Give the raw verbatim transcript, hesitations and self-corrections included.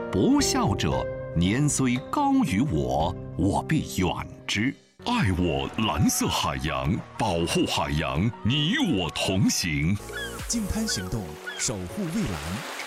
不孝者，年虽高于我，我必远之。爱我蓝色海洋，保护海洋，你我同行。 净滩行动，守护蔚蓝。